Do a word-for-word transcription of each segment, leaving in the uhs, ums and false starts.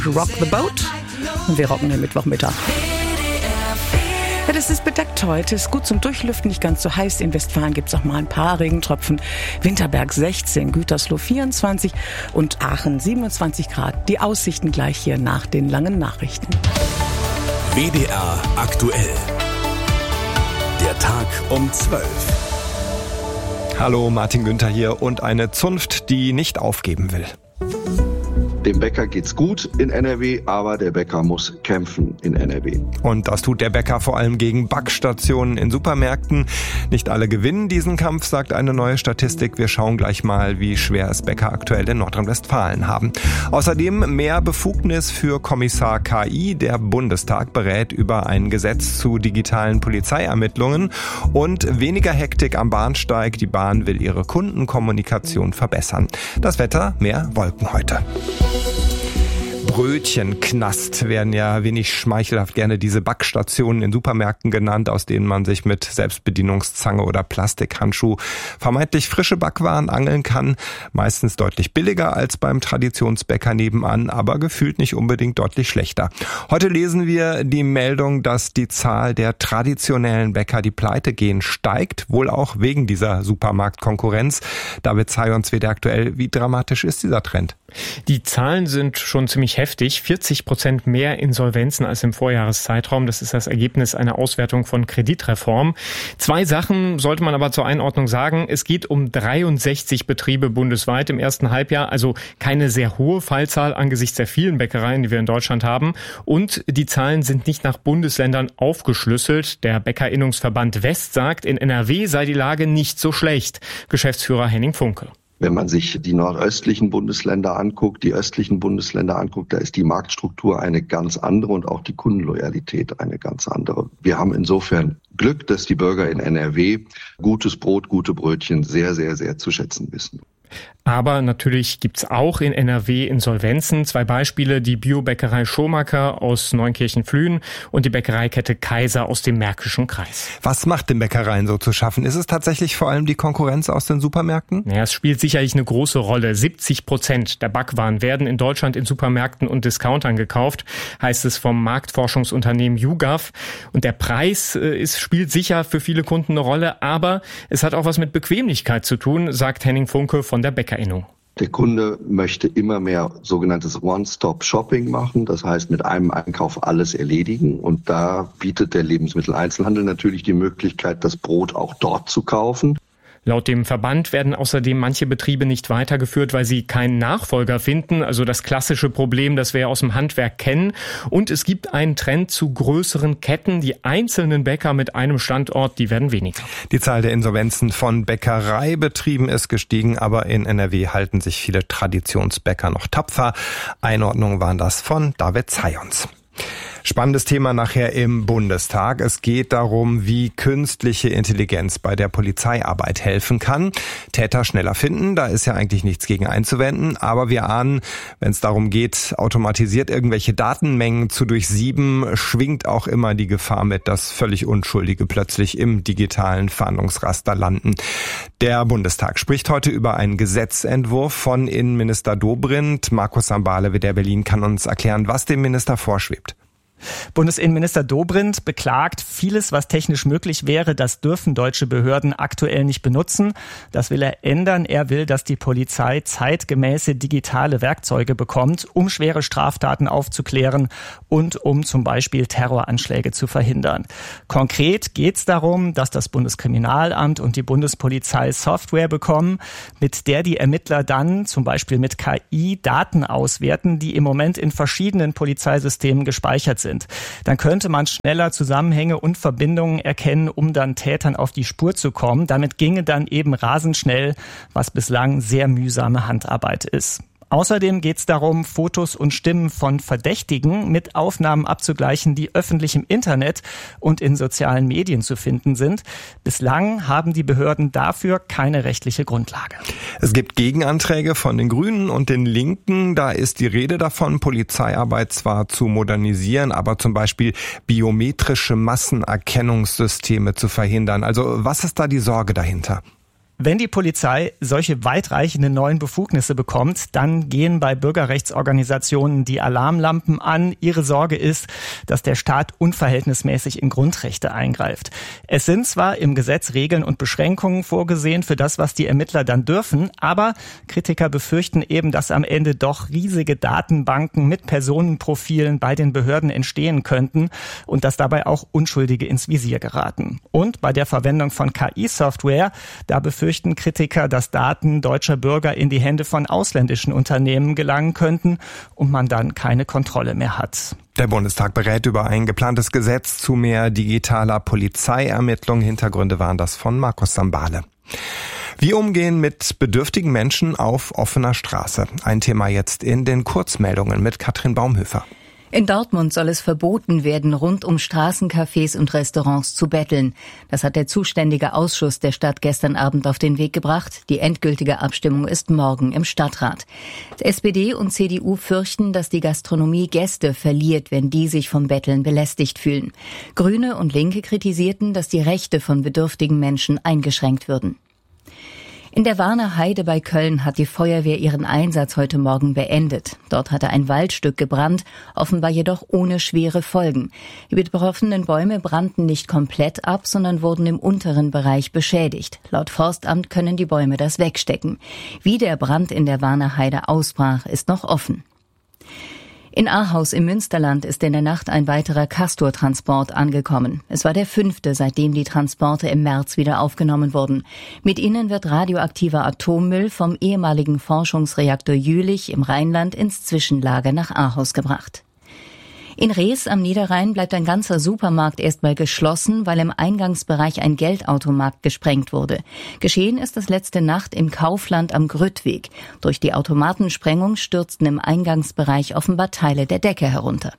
Rock the Boat. Und wir rocken den Mittwochmittag. Ja, das ist bedeckt heute. Ist gut zum Durchlüften, nicht ganz so heiß. In Westfalen gibt es auch mal ein paar Regentropfen. Winterberg sechzehn, Gütersloh vierundzwanzig und Aachen siebenundzwanzig Grad. Die Aussichten gleich hier nach den langen Nachrichten. W D R aktuell. Der Tag um zwölf. Hallo, Martin Günther hier und eine Zunft, die nicht aufgeben will. Dem Bäcker geht's gut in N R W, aber der Bäcker muss kämpfen in N R W. Und das tut der Bäcker vor allem gegen Backstationen in Supermärkten. Nicht alle gewinnen diesen Kampf, sagt eine neue Statistik. Wir schauen gleich mal, wie schwer es Bäcker aktuell in Nordrhein-Westfalen haben. Außerdem mehr Befugnis für Kommissar K I. Der Bundestag berät über ein Gesetz zu digitalen Polizeiermittlungen und weniger Hektik am Bahnsteig. Die Bahn will ihre Kundenkommunikation verbessern. Das Wetter, mehr Wolken heute. Brötchenknast werden ja wenig schmeichelhaft gerne diese Backstationen in Supermärkten genannt, aus denen man sich mit Selbstbedienungszange oder Plastikhandschuh vermeintlich frische Backwaren angeln kann. Meistens deutlich billiger als beim Traditionsbäcker nebenan, aber gefühlt nicht unbedingt deutlich schlechter. Heute lesen wir die Meldung, dass die Zahl der traditionellen Bäcker, die pleite gehen, steigt, wohl auch wegen dieser Supermarktkonkurrenz. David Zayons, W D R aktuell, wie dramatisch ist dieser Trend? Die Zahlen sind schon ziemlich heftig. vierzig Prozent mehr Insolvenzen als im Vorjahreszeitraum. Das ist das Ergebnis einer Auswertung von Kreditreform. Zwei Sachen sollte man aber zur Einordnung sagen. Es geht um dreiundsechzig Betriebe bundesweit im ersten Halbjahr. Also keine sehr hohe Fallzahl angesichts der vielen Bäckereien, die wir in Deutschland haben. Und die Zahlen sind nicht nach Bundesländern aufgeschlüsselt. Der Bäckerinnungsverband West sagt, in N R W sei die Lage nicht so schlecht. Geschäftsführer Henning Funke. Wenn man sich die nordöstlichen Bundesländer anguckt, die östlichen Bundesländer anguckt, da ist die Marktstruktur eine ganz andere und auch die Kundenloyalität eine ganz andere. Wir haben insofern Glück, dass die Bürger in N R W gutes Brot, gute Brötchen sehr, sehr, sehr zu schätzen wissen. Aber natürlich gibt's auch in N R W Insolvenzen. Zwei Beispiele, die Biobäckerei Schomaker aus Neunkirchen-Flühen und die Bäckereikette Kaiser aus dem Märkischen Kreis. Was macht den Bäckereien so zu schaffen? Ist es tatsächlich vor allem die Konkurrenz aus den Supermärkten? Ja, es spielt sicherlich eine große Rolle. siebzig Prozent der Backwaren werden in Deutschland in Supermärkten und Discountern gekauft, heißt es vom Marktforschungsunternehmen YouGov. Und der Preis äh, ist, spielt sicher für viele Kunden eine Rolle, aber es hat auch was mit Bequemlichkeit zu tun, sagt Henning Funke von der Bäckerinnung. Der Kunde möchte immer mehr sogenanntes One-Stop-Shopping machen, das heißt mit einem Einkauf alles erledigen. Und da bietet der Lebensmitteleinzelhandel natürlich die Möglichkeit, das Brot auch dort zu kaufen. Laut dem Verband werden außerdem manche Betriebe nicht weitergeführt, weil sie keinen Nachfolger finden. Also das klassische Problem, das wir aus dem Handwerk kennen. Und es gibt einen Trend zu größeren Ketten. Die einzelnen Bäcker mit einem Standort, die werden weniger. Die Zahl der Insolvenzen von Bäckereibetrieben ist gestiegen, aber in N R W halten sich viele Traditionsbäcker noch tapfer. Einordnungen waren das von David Zayons. Spannendes Thema nachher im Bundestag. Es geht darum, wie künstliche Intelligenz bei der Polizeiarbeit helfen kann. Täter schneller finden, da ist ja eigentlich nichts gegen einzuwenden. Aber wir ahnen, wenn es darum geht, automatisiert irgendwelche Datenmengen zu durchsieben, schwingt auch immer die Gefahr mit, dass völlig Unschuldige plötzlich im digitalen Fahndungsraster landen. Der Bundestag spricht heute über einen Gesetzentwurf von Innenminister Dobrindt. Markus Sambale, W D R Berlin, kann uns erklären, was dem Minister vorschwebt. Bundesinnenminister Dobrindt beklagt, vieles, was technisch möglich wäre, das dürfen deutsche Behörden aktuell nicht benutzen. Das will er ändern. Er will, dass die Polizei zeitgemäße digitale Werkzeuge bekommt, um schwere Straftaten aufzuklären und um zum Beispiel Terroranschläge zu verhindern. Konkret geht es darum, dass das Bundeskriminalamt und die Bundespolizei Software bekommen, mit der die Ermittler dann zum Beispiel mit K I Daten auswerten, die im Moment in verschiedenen Polizeisystemen gespeichert sind. Dann könnte man schneller Zusammenhänge und Verbindungen erkennen, um dann Tätern auf die Spur zu kommen. Damit ginge dann eben rasend schnell, was bislang sehr mühsame Handarbeit ist. Außerdem geht es darum, Fotos und Stimmen von Verdächtigen mit Aufnahmen abzugleichen, die öffentlich im Internet und in sozialen Medien zu finden sind. Bislang haben die Behörden dafür keine rechtliche Grundlage. Es gibt Gegenanträge von den Grünen und den Linken. Da ist die Rede davon, Polizeiarbeit zwar zu modernisieren, aber zum Beispiel biometrische Massenerkennungssysteme zu verhindern. Also was ist da die Sorge dahinter? Wenn die Polizei solche weitreichenden neuen Befugnisse bekommt, dann gehen bei Bürgerrechtsorganisationen die Alarmlampen an. Ihre Sorge ist, dass der Staat unverhältnismäßig in Grundrechte eingreift. Es sind zwar im Gesetz Regeln und Beschränkungen vorgesehen für das, was die Ermittler dann dürfen, aber Kritiker befürchten eben, dass am Ende doch riesige Datenbanken mit Personenprofilen bei den Behörden entstehen könnten und dass dabei auch Unschuldige ins Visier geraten. Und bei der Verwendung von K I-Software, da befürchten Kritiker, dass Daten deutscher Bürger in die Hände von ausländischen Unternehmen gelangen könnten und man dann keine Kontrolle mehr hat. Der Bundestag berät über ein geplantes Gesetz zu mehr digitaler Polizeiermittlung. Hintergründe waren das von Markus Sambale. Wie umgehen mit bedürftigen Menschen auf offener Straße? Ein Thema jetzt in den Kurzmeldungen mit Katrin Baumhöfer. In Dortmund soll es verboten werden, rund um Straßencafés und Restaurants zu betteln. Das hat der zuständige Ausschuss der Stadt gestern Abend auf den Weg gebracht. Die endgültige Abstimmung ist morgen im Stadtrat. S P D und C D U fürchten, dass die Gastronomie Gäste verliert, wenn die sich vom Betteln belästigt fühlen. Grüne und Linke kritisierten, dass die Rechte von bedürftigen Menschen eingeschränkt würden. In der Warner Heide bei Köln hat die Feuerwehr ihren Einsatz heute Morgen beendet. Dort hatte ein Waldstück gebrannt, offenbar jedoch ohne schwere Folgen. Die betroffenen Bäume brannten nicht komplett ab, sondern wurden im unteren Bereich beschädigt. Laut Forstamt können die Bäume das wegstecken. Wie der Brand in der Warner Heide ausbrach, ist noch offen. In Ahaus im Münsterland ist in der Nacht ein weiterer Castor-Transport angekommen. Es war der fünfte, seitdem die Transporte im März wieder aufgenommen wurden. Mit ihnen wird radioaktiver Atommüll vom ehemaligen Forschungsreaktor Jülich im Rheinland ins Zwischenlager nach Ahaus gebracht. In Rees am Niederrhein bleibt ein ganzer Supermarkt erstmal geschlossen, weil im Eingangsbereich ein Geldautomat gesprengt wurde. Geschehen ist das letzte Nacht im Kaufland am Grüttweg. Durch die Automatensprengung stürzten im Eingangsbereich offenbar Teile der Decke herunter.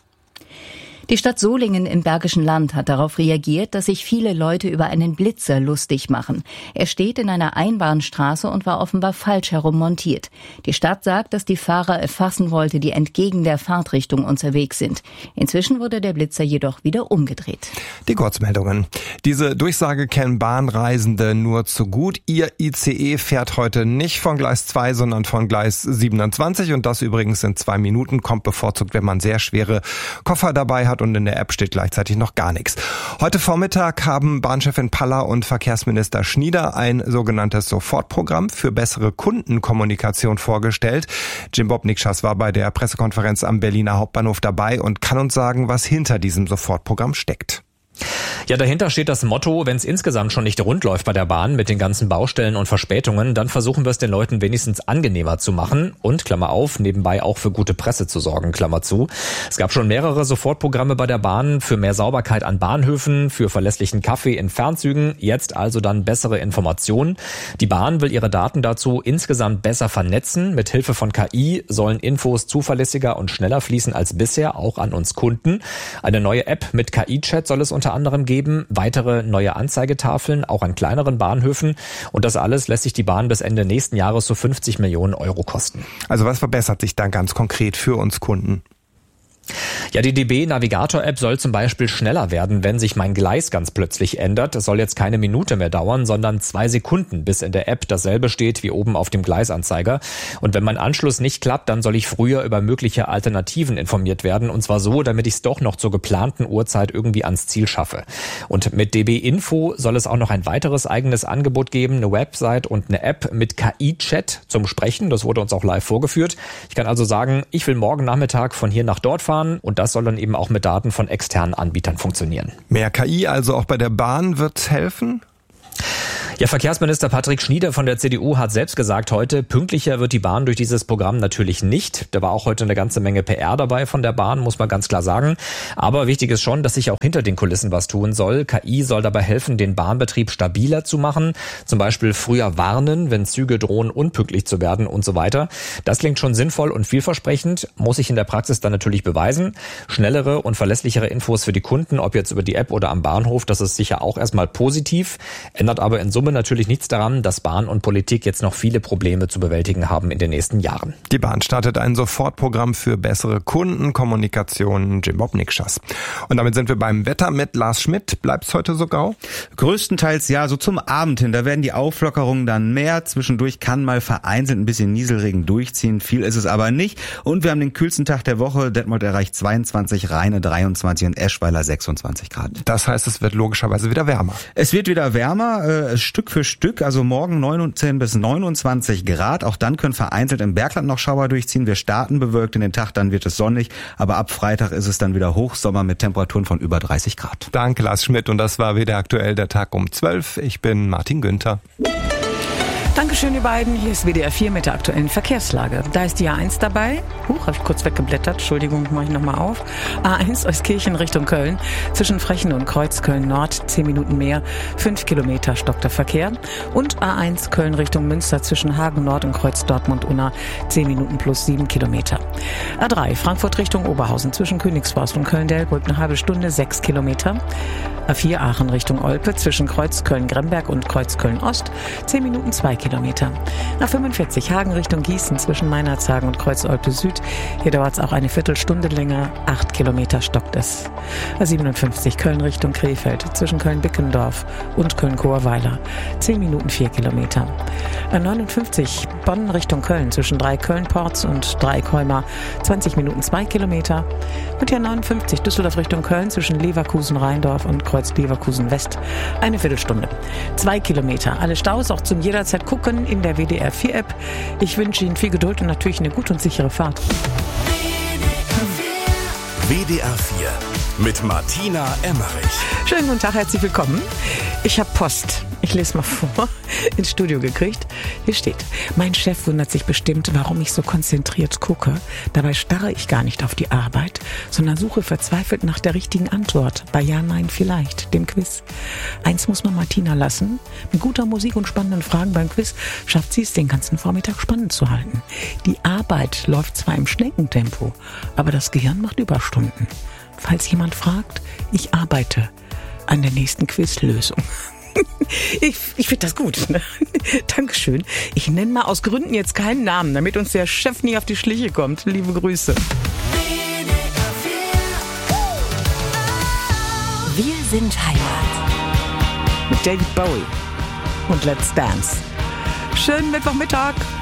Die Stadt Solingen im Bergischen Land hat darauf reagiert, dass sich viele Leute über einen Blitzer lustig machen. Er steht in einer Einbahnstraße und war offenbar falsch herum montiert. Die Stadt sagt, dass die Fahrer erfassen wollte, die entgegen der Fahrtrichtung unterwegs sind. Inzwischen wurde der Blitzer jedoch wieder umgedreht. Die Kurzmeldungen. Diese Durchsage kennen Bahnreisende nur zu gut. Ihr I C E fährt heute nicht von Gleis zwei, sondern von Gleis siebenundzwanzig. Und das übrigens in zwei Minuten, kommt bevorzugt, wenn man sehr schwere Koffer dabei hat. Und in der App steht gleichzeitig noch gar nichts. Heute Vormittag haben Bahnchefin Paller und Verkehrsminister Schnieder ein sogenanntes Sofortprogramm für bessere Kundenkommunikation vorgestellt. Jim Bob Nikschas war bei der Pressekonferenz am Berliner Hauptbahnhof dabei und kann uns sagen, was hinter diesem Sofortprogramm steckt. Ja, dahinter steht das Motto, wenn es insgesamt schon nicht rund läuft bei der Bahn mit den ganzen Baustellen und Verspätungen, dann versuchen wir es den Leuten wenigstens angenehmer zu machen und, Klammer auf, nebenbei auch für gute Presse zu sorgen, Klammer zu. Es gab schon mehrere Sofortprogramme bei der Bahn für mehr Sauberkeit an Bahnhöfen, für verlässlichen Kaffee in Fernzügen, jetzt also dann bessere Informationen. Die Bahn will ihre Daten dazu insgesamt besser vernetzen. Mit Hilfe von K I sollen Infos zuverlässiger und schneller fließen als bisher, auch an uns Kunden. Eine neue App mit K I-Chat soll es unter anderem geben, weitere neue Anzeigetafeln, auch an kleineren Bahnhöfen. Und das alles lässt sich die Bahn bis Ende nächsten Jahres so fünfzig Millionen Euro kosten. Also was verbessert sich dann ganz konkret für uns Kunden? Ja, die D B Navigator App soll zum Beispiel schneller werden, wenn sich mein Gleis ganz plötzlich ändert. Es soll jetzt keine Minute mehr dauern, sondern zwei Sekunden, bis in der App dasselbe steht wie oben auf dem Gleisanzeiger. Und wenn mein Anschluss nicht klappt, dann soll ich früher über mögliche Alternativen informiert werden. Und zwar so, damit ich es doch noch zur geplanten Uhrzeit irgendwie ans Ziel schaffe. Und mit D B Info soll es auch noch ein weiteres eigenes Angebot geben, eine Website und eine App mit K I-Chat zum Sprechen. Das wurde uns auch live vorgeführt. Ich kann also sagen, ich will morgen Nachmittag von hier nach dort fahren. Und das soll dann eben auch mit Daten von externen Anbietern funktionieren. Mehr K I also auch bei der Bahn wird helfen? Ja, Verkehrsminister Patrick Schnieder von der C D U hat selbst gesagt heute, pünktlicher wird die Bahn durch dieses Programm natürlich nicht. Da war auch heute eine ganze Menge P R dabei von der Bahn, muss man ganz klar sagen. Aber wichtig ist schon, dass sich auch hinter den Kulissen was tun soll. K I soll dabei helfen, den Bahnbetrieb stabiler zu machen. Zum Beispiel früher warnen, wenn Züge drohen, unpünktlich zu werden und so weiter. Das klingt schon sinnvoll und vielversprechend, muss sich in der Praxis dann natürlich beweisen. Schnellere und verlässlichere Infos für die Kunden, ob jetzt über die App oder am Bahnhof, das ist sicher auch erstmal positiv, ändert aber in Summe tue natürlich nichts daran, dass Bahn und Politik jetzt noch viele Probleme zu bewältigen haben in den nächsten Jahren. Die Bahn startet ein Sofortprogramm für bessere Kundenkommunikation. Jim Bobnikschas. Und damit sind wir beim Wetter mit Lars Schmidt. Bleibt's heute so grau? Größtenteils ja, so zum Abend hin. Da werden die Auflockerungen dann mehr. Zwischendurch kann mal vereinzelt ein bisschen Nieselregen durchziehen. Viel ist es aber nicht. Und wir haben den kühlsten Tag der Woche. Detmold erreicht zweiundzwanzig, Rheine dreiundzwanzig und Eschweiler sechsundzwanzig Grad. Das heißt, es wird logischerweise wieder wärmer. Es wird wieder wärmer, äh, Stück für Stück. Also morgen neunzehn bis neunundzwanzig Grad. Auch dann können vereinzelt im Bergland noch Schauer durchziehen. Wir starten bewölkt in den Tag, dann wird es sonnig. Aber ab Freitag ist es dann wieder Hochsommer mit Temperaturen von über dreißig Grad. Danke, Lars Schmidt. Und das war wieder aktuell der Tag um zwölf. Ich bin Martin Günther. Dankeschön, ihr beiden. Hier ist W D R vier mit der aktuellen Verkehrslage. Da ist die A eins dabei. Huch, habe ich kurz weggeblättert. Entschuldigung, mache ich nochmal auf. A eins Euskirchen Richtung Köln. Zwischen Frechen und Kreuz Köln-Nord. zehn Minuten mehr. fünf Kilometer stockt der Verkehr. Und A eins Köln Richtung Münster. Zwischen Hagen-Nord und Kreuz Dortmund-Unna. zehn Minuten plus sieben Kilometer. A drei Frankfurt Richtung Oberhausen. Zwischen Königsforst und Köln-Delbrück eine halbe Stunde. sechs Kilometer. A vier Aachen Richtung Olpe. Zwischen Kreuz Köln-Gremberg und Kreuz Köln-Ost. zehn Minuten zwei Kilometer. A fünfundvierzig Hagen Richtung Gießen zwischen Meinerzhagen und Kreuz Olpe Süd. Hier dauert es auch eine Viertelstunde länger. acht Kilometer stockt es. A siebenundfünfzig Köln Richtung Krefeld zwischen Köln-Bickendorf und Köln-Chorweiler. zehn Minuten vier Kilometer. A neunundfünfzig Bonn Richtung Köln zwischen drei Köln-Ports und drei Kolmar. zwanzig Minuten zwei Kilometer. Und hier neunundfünfzig Düsseldorf Richtung Köln zwischen Leverkusen-Rheindorf und Kreuz Leverkusen West. Eine Viertelstunde. zwei Kilometer. Alle Staus auch zum jederzeit gucken in der W D R vier App. Ich wünsche Ihnen viel Geduld und natürlich eine gute und sichere Fahrt. W D R vier mit Martina Emmerich. Schönen guten Tag, herzlich willkommen. Ich habe Post. Ich lese mal vor. Ins Studio gekriegt. Hier steht: Mein Chef wundert sich bestimmt, warum ich so konzentriert gucke. Dabei starre ich gar nicht auf die Arbeit, sondern suche verzweifelt nach der richtigen Antwort. Bei Ja, Nein, Vielleicht, dem Quiz. Eins muss man Martina lassen. Mit guter Musik und spannenden Fragen beim Quiz schafft sie es, den ganzen Vormittag spannend zu halten. Die Arbeit läuft zwar im Schneckentempo, aber das Gehirn macht Überstunden. Falls jemand fragt, ich arbeite an der nächsten Quizlösung. Ich, ich finde das gut. Ne? Dankeschön. Ich nenne mal aus Gründen jetzt keinen Namen, damit uns der Chef nie auf die Schliche kommt. Liebe Grüße. Wir sind Heimat. Mit David Bowie und Let's Dance. Schönen Mittwochmittag.